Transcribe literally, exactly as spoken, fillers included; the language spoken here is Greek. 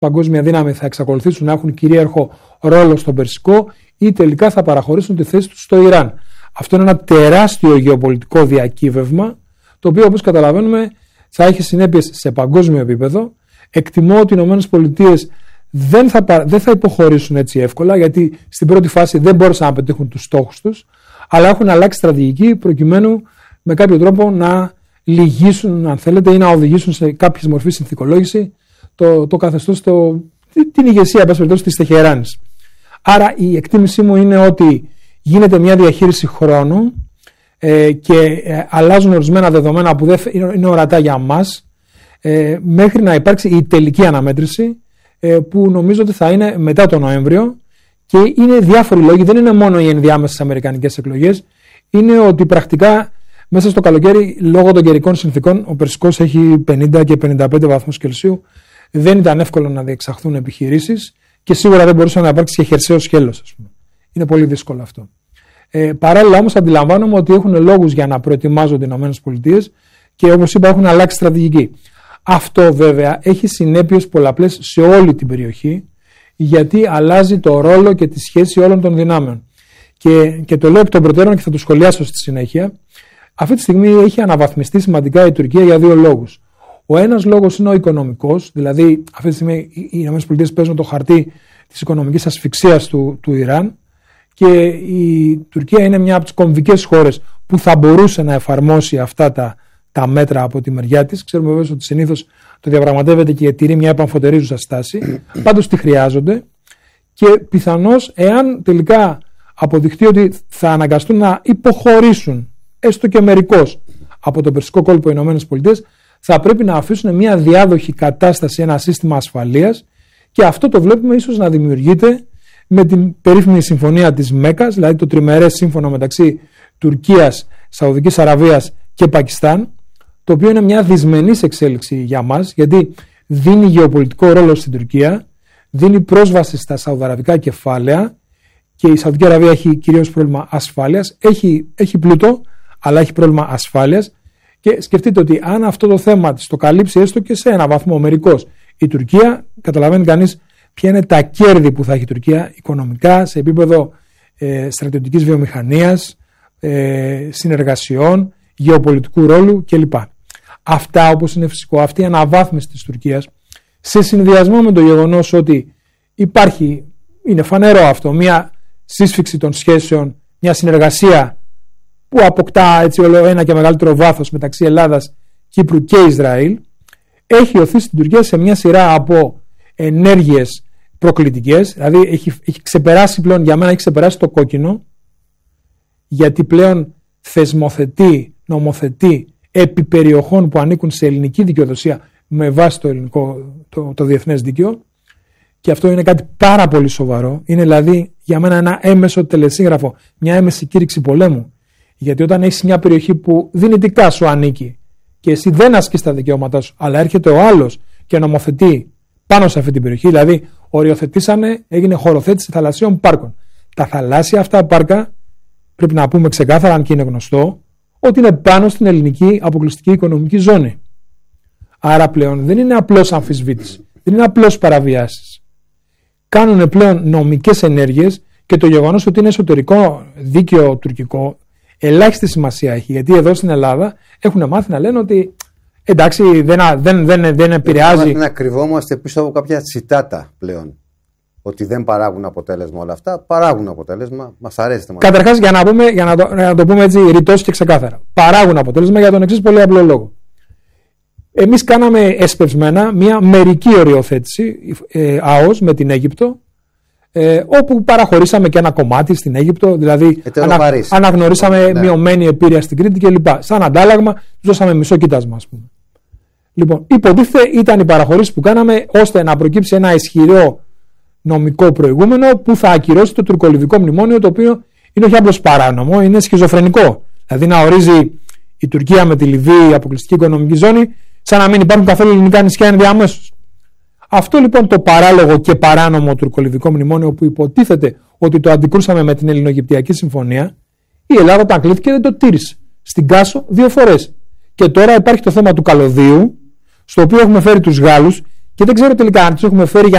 παγκόσμια δύναμη θα εξακολουθήσουν να έχουν κυρίαρχο ρόλο στον Περσικό ή τελικά θα παραχωρήσουν τη θέση τους στο Ιράν. Αυτό είναι ένα τεράστιο γεωπολιτικό διακύβευμα, το οποίο, όπως καταλαβαίνουμε, θα έχει συνέπειες σε παγκόσμιο επίπεδο. Εκτιμώ ότι οι ΗΠΑ δεν θα, δεν θα υποχωρήσουν έτσι εύκολα, γιατί στην πρώτη φάση δεν μπόρεσαν να πετύχουν τους στόχους τους, αλλά έχουν αλλάξει στρατηγική προκειμένου με κάποιο τρόπο να λυγίσουν, αν θέλετε, ή να οδηγήσουν σε κάποιες μορφή συνθηκολόγηση το, το καθεστώς, το, την ηγεσία της Τεχεράνης. Άρα η εκτίμησή μου είναι ότι γίνεται μια διαχείριση χρόνου ε, και ε, αλλάζουν ορισμένα δεδομένα που δεν είναι ορατά για μας ε, μέχρι να υπάρξει η τελική αναμέτρηση ε, που νομίζω ότι θα είναι μετά τον Νοέμβριο, και είναι διάφοροι λόγοι, δεν είναι μόνο οι ενδιάμεσες αμερικανικές εκλογές, είναι ότι πρακτικά μέσα στο καλοκαίρι, λόγω των καιρικών συνθήκων, ο Περσικός έχει πενήντα και πενήντα πέντε βαθμούς Κελσίου, δεν ήταν εύκολο να διεξαχθούν επιχειρήσεις και σίγουρα δεν μπορούσε να υπάρξει και χερσαίο σκέλος, ας πούμε. Είναι πολύ δύσκολο αυτό. Ε, παράλληλα όμως αντιλαμβάνομαι ότι έχουν λόγους για να προετοιμάζονται οι ΗΠΑ και, όπως είπα, έχουν αλλάξει στρατηγική. Αυτό βέβαια έχει συνέπειες πολλαπλές σε όλη την περιοχή, γιατί αλλάζει το ρόλο και τη σχέση όλων των δυνάμεων. Και, και το λέω εκ των προτέρων και θα το σχολιάσω στη συνέχεια. Αυτή τη στιγμή έχει αναβαθμιστεί σημαντικά η Τουρκία για δύο λόγους. Ο ένας λόγος είναι ο οικονομικός, δηλαδή αυτή τη στιγμή οι ΗΠΑ παίζουν το χαρτί της οικονομικής ασφυξίας του, του Ιράν, και η Τουρκία είναι μια από τις κομβικές χώρες που θα μπορούσε να εφαρμόσει αυτά τα, τα μέτρα από τη μεριά της. Ξέρουμε βέβαια ότι συνήθως το διαπραγματεύεται και τηρεί μια επαμφωτερίζουσα στάση. Πάντως τη χρειάζονται, και πιθανώς εάν τελικά αποδειχτεί ότι θα αναγκαστούν να υποχωρήσουν έστω και μερικώς από τον Περσικό κόλπο οι ΗΠΑ, θα πρέπει να αφήσουν μια διάδοχη κατάσταση, ένα σύστημα ασφαλείας, και αυτό το βλέπουμε ίσως να δημιουργείται με την περίφημη συμφωνία της Μέκας, δηλαδή το τριμερές σύμφωνο μεταξύ Τουρκίας, Σαουδικής Αραβίας και Πακιστάν, το οποίο είναι μια δυσμενής εξέλιξη για μας, γιατί δίνει γεωπολιτικό ρόλο στην Τουρκία, δίνει πρόσβαση στα σαουδαραβικά κεφάλαια, και η Σαουδική Αραβία έχει κυρίως πρόβλημα ασφάλειας, έχει, έχει πλούτο, αλλά έχει πρόβλημα ασφάλειας, και σκεφτείτε ότι αν αυτό το θέμα της το καλύψει έστω και σε ένα βαθμό μερικώς η Τουρκία, καταλαβαίνει κανείς ποια είναι τα κέρδη που θα έχει η Τουρκία οικονομικά, σε επίπεδο ε, στρατιωτικής βιομηχανίας, ε, συνεργασιών, γεωπολιτικού ρόλου κλπ. Αυτά, όπως είναι φυσικό, αυτή η αναβάθμιση της Τουρκίας, σε συνδυασμό με το γεγονός ότι υπάρχει, είναι φανερό αυτό, μια σύσφυξη των σχέσεων, μια συνεργασία που αποκτά έτσι όλο ένα και μεγαλύτερο βάθος μεταξύ Ελλάδας, Κύπρου και Ισραήλ, έχει οθήσει την Τουρκία σε μια σειρά από ενέργειες προκλητικές. Δηλαδή έχει, έχει ξεπεράσει πλέον, για μένα έχει ξεπεράσει το κόκκινο, γιατί πλέον θεσμοθετεί, νομοθετεί επί περιοχών που ανήκουν σε ελληνική δικαιοδοσία με βάση το, ελληνικό, το, το διεθνές δίκαιο, και αυτό είναι κάτι πάρα πολύ σοβαρό. Είναι δηλαδή για μένα ένα έμεσο τελεσίγραφο, μια έμεση κήρυξη πολέμου. Γιατί όταν έχεις μια περιοχή που δυνητικά σου ανήκει και εσύ δεν ασκείς τα δικαιώματά σου, αλλά έρχεται ο άλλος και νομοθετεί πάνω σε αυτή την περιοχή, δηλαδή οριοθετήσανε, έγινε χωροθέτηση θαλασσίων πάρκων. Τα θαλάσσια αυτά πάρκα, πρέπει να πούμε ξεκάθαρα, αν και είναι γνωστό, ότι είναι πάνω στην ελληνική αποκλειστική οικονομική ζώνη. Άρα πλέον δεν είναι απλώς αμφισβήτηση, δεν είναι απλώς παραβιάσεις. Κάνουν πλέον νομικές ενέργειες, και το γεγονός ότι είναι εσωτερικό δίκαιο τουρκικό ελάχιστη σημασία έχει, γιατί εδώ στην Ελλάδα έχουν μάθει να λένε ότι εντάξει, δεν, δεν, δεν, δεν επηρεάζει. Έχουμε να κρυβόμαστε πίσω από κάποια τσιτάτα πλέον. Ότι δεν παράγουν αποτέλεσμα όλα αυτά. Παράγουν αποτέλεσμα. Μας αρέσει. Καταρχάς, για να, πούμε, για να, το, να το πούμε έτσι ρητός και ξεκάθαρα, παράγουν αποτέλεσμα για τον εξής πολύ απλό λόγο. Εμείς κάναμε εσπευσμένα μια μερική οριοθέτηση ε, ΑΟΣ με την Αίγυπτο, ε, όπου παραχωρήσαμε και ένα κομμάτι στην Αίγυπτο, δηλαδή ανα, αναγνωρίσαμε ναι. μειωμένη επίρρεια στην Κρήτη κλπ. Σαν αντάλλαγμα, τους δώσαμε μισό κοίτασμα, ας πούμε. Λοιπόν, υποτίθεται ήταν οι παραχωρήσεις που κάναμε ώστε να προκύψει ένα ισχυρό νομικό προηγούμενο που θα ακυρώσει το τουρκολιβικό μνημόνιο, το οποίο είναι όχι απλώς παράνομο, είναι σχιζοφρενικό. Δηλαδή να ορίζει η Τουρκία με τη Λιβύη αποκλειστική οικονομική ζώνη, σαν να μην υπάρχουν καθόλου ελληνικά νησιά ενδιαμέσως. Αυτό λοιπόν το παράλογο και παράνομο τουρκολιβικό μνημόνιο, που υποτίθεται ότι το αντικρούσαμε με την Ελληνογυπτιακή Συμφωνία, η Ελλάδα όταν κλείθηκε δεν το τήρησε. Στην Κάσο δύο φορές. Και τώρα υπάρχει το θέμα του καλωδίου, στο οποίο έχουμε φέρει τους Γάλλους, και δεν ξέρω τελικά αν τους έχουμε φέρει για